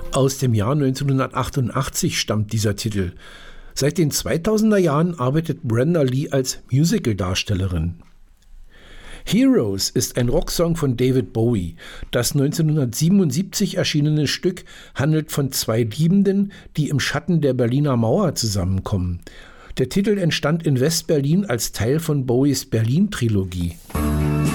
Aus dem Jahr 1988 stammt dieser Titel. Seit den 2000er Jahren arbeitet Brenda Lee als Musicaldarstellerin. Heroes ist ein Rocksong von David Bowie. Das 1977 erschienene Stück handelt von zwei Liebenden, die im Schatten der Berliner Mauer zusammenkommen. Der Titel entstand in West-Berlin als Teil von Bowies Berlin-Trilogie.